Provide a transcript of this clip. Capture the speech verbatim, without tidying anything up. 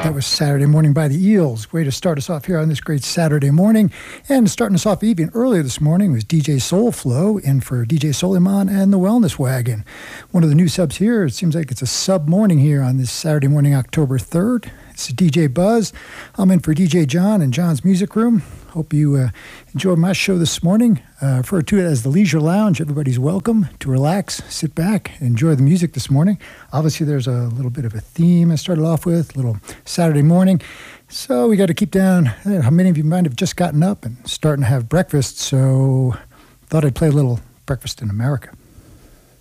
That was Saturday Morning by the Eels. Way to start us off here on this great Saturday morning. And starting us off even earlier this morning was D J Soulflow in for D J Soliman and the Wellness Wagon. One of the new subs here. It seems like it's a sub morning here on this Saturday morning, October third. It's D J Buzz. I'm in for D J John in John's Music Room. Hope you uh, enjoyed my show this morning. Uh, refer to it as the Leisure Lounge. Everybody's welcome to relax, sit back, enjoy the music this morning. Obviously, there's a little bit of a theme I started off with, a little Saturday morning. So we got to keep down. How many of you might have just gotten up and starting to have breakfast? So thought I'd play a little Breakfast in America.